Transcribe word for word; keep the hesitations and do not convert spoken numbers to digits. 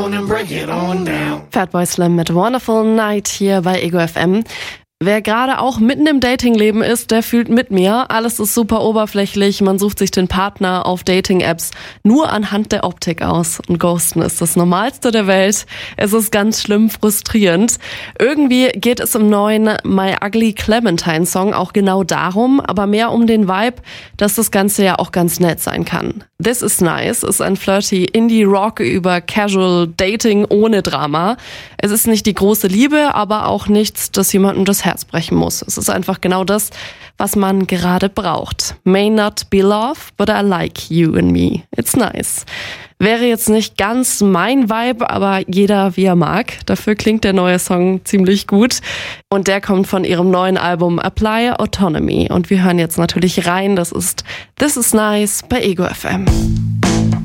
Fatboy Slim mit Wonderful Night hier bei Ego F M. Wer gerade auch mitten im Datingleben ist, der fühlt mit mir. Alles ist super oberflächlich. Man sucht sich den Partner auf Dating-Apps nur anhand der Optik aus. Und Ghosten ist das Normalste der Welt. Es ist ganz schlimm frustrierend. Irgendwie geht es im neuen My Ugly Clementine Song auch genau darum, aber mehr um den Vibe, dass das Ganze ja auch ganz nett sein kann. This is Nice ist ein flirty Indie-Rock über Casual Dating ohne Drama. Es ist nicht die große Liebe, aber auch nichts, das jemandem das Herz brechen muss. Es ist einfach genau das, was man gerade braucht. May not be love, but I like you and me. It's nice. Wäre jetzt nicht ganz mein Vibe, aber jeder wie er mag. Dafür klingt der neue Song ziemlich gut. Und der kommt von ihrem neuen Album Apply Autonomy. Und wir hören jetzt natürlich rein. Das ist This is Nice bei Ego F M.